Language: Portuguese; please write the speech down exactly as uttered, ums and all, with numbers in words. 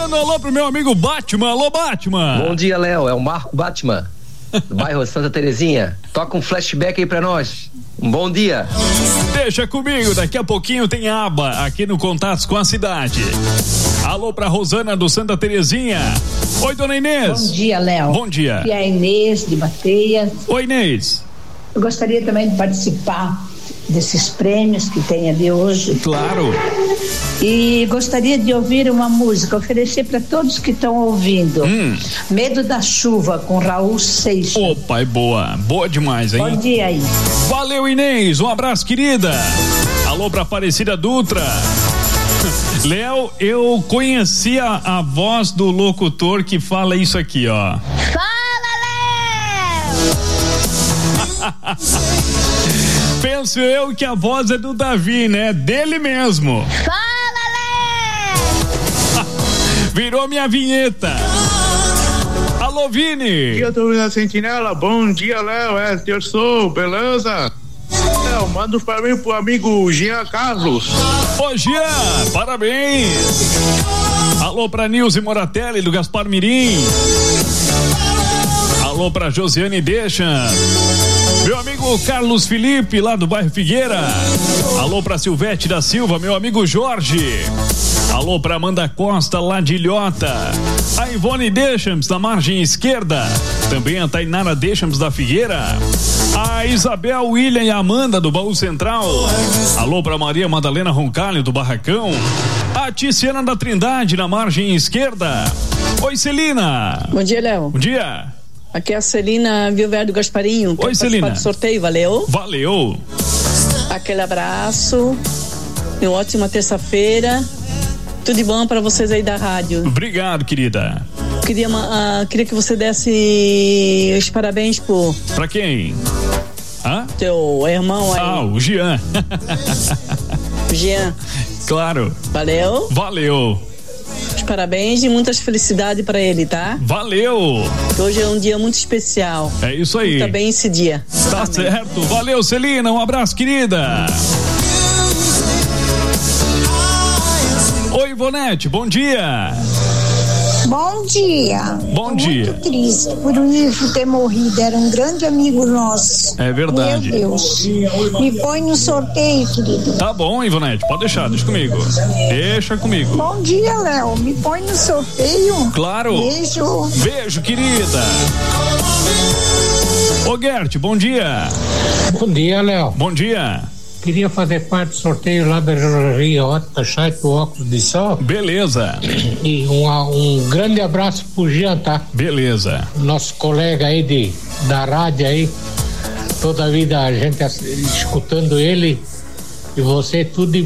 Manda um alô pro meu amigo Batman. Alô, Batman. Bom dia, Léo. É o Marco Batman, do bairro Santa Terezinha. Toca um flashback aí pra nós. Um bom dia. Deixa comigo, daqui a pouquinho tem aba aqui no Contatos com a Cidade. Alô pra Rosana do Santa Terezinha. Oi, dona Inês. Bom dia, Léo. Bom dia. Aqui é a Inês de Bateias. Oi, Inês. Eu gostaria também de participar desses prêmios que tem ali hoje. Claro. E gostaria de ouvir uma música, oferecer para todos que estão ouvindo. Hum. Medo da Chuva, com Raul Seixas. Opa, é boa. Boa demais, hein? Bom dia aí. Valeu, Inês. Um abraço, querida. Alô pra Aparecida Dutra. Léo, eu conheci a, a voz do locutor que fala isso aqui, ó. Fala, Léo! Penso eu que a voz é do Davi, né? Dele mesmo. Fala, Léo! Virou minha vinheta. Alô, Vini. Bom dia, turma da Sentinela. Bom dia, Léo. É, eu sou, beleza? Léo, manda para mim pro amigo Jean Carlos. Ô, Jean, parabéns. Alô pra Nilce Moratelli do Gaspar Mirim. Alô pra Josiane Deixa. Meu amigo Carlos Felipe, lá do bairro Figueira. Alô pra Silvete da Silva, meu amigo Jorge. Alô pra Amanda Costa, lá de Ilhota. A Ivone Deixams, da margem esquerda. Também a Tainara Deixams, da Figueira. A Isabel, William e Amanda, do Baú Central. Alô pra Maria Madalena Roncalho, do Barracão. A Tiziana da Trindade, na margem esquerda. Oi, Celina. Bom dia, Léo. Bom dia. Aqui é a Celina Vilver do Gasparinho. Oi, Celina. Do sorteio, valeu? Valeu. Aquele abraço. E uma ótima terça-feira. Tudo de bom para vocês aí da rádio. Obrigado, querida. Queria, uh, queria que você desse os parabéns por... Pra quem? Hã? Teu irmão aí. Ah, o Jean. O Jean. Claro. Valeu. Valeu. Os parabéns e muitas felicidades para ele, tá? Valeu. Hoje é um dia muito especial. É isso aí. Tá bem esse dia. Tá Amém. Certo. Valeu, Celina. Um abraço, querida. Oi, Ivonete. Bom dia. Bom dia. Bom Tô dia. Muito triste por o Ivo ter morrido. Era um grande amigo nosso. É verdade. Meu Deus. Me põe no sorteio, querido. Tá bom, Ivonete. Pode deixar. Deixa comigo. Deixa comigo. Bom dia, Léo. Me põe no sorteio. Claro. Beijo. Beijo, querida. Ô, Gert, bom dia. Bom dia, Léo. Bom dia. Queria fazer parte do sorteio lá da Joalheria Ótica Chaito Óculos de Sol. Beleza. E um, um grande abraço pro Jean, tá? Beleza. Nosso colega aí de, da rádio aí. Toda a vida a gente escutando ele. E você tudo de